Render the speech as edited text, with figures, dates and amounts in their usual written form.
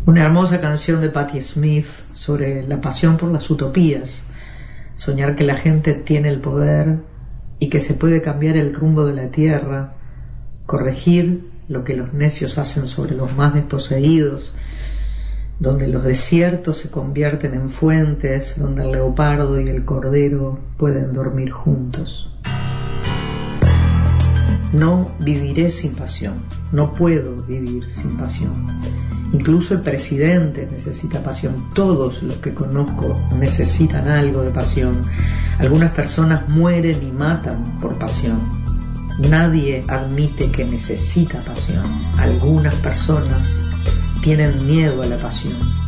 Una hermosa canción de Patti Smith sobre la pasión por las utopías, soñar que la gente tiene el poder y que se puede cambiar el rumbo de la tierra, corregir lo que los necios hacen sobre los más desposeídos, donde los desiertos se convierten en fuentes, donde el leopardo y el cordero pueden dormir juntos. No viviré sin pasión, no puedo vivir sin pasión. Incluso el presidente necesita pasión, todos los que conozco necesitan algo de pasión. Algunas personas mueren y matan por pasión. Nadie admite que necesita pasión. Algunas personas tienen miedo a la pasión.